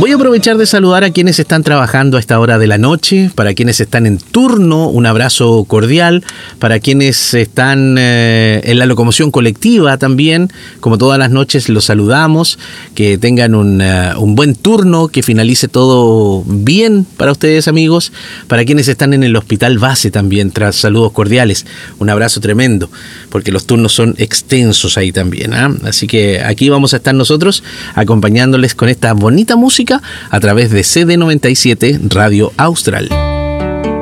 Voy a aprovechar de saludar a quienes están trabajando a esta hora de la noche, para quienes están en turno, un abrazo cordial, para quienes están en la locomoción colectiva también, como todas las noches los saludamos, que tengan un buen turno, que finalice todo bien para ustedes, amigos, para quienes están en el hospital base también, tras saludos cordiales, un abrazo tremendo, porque los turnos son extensos ahí también, ¿eh? Así que aquí vamos a estar nosotros acompañándoles con esta bonita música a través de CD97 Radio Austral.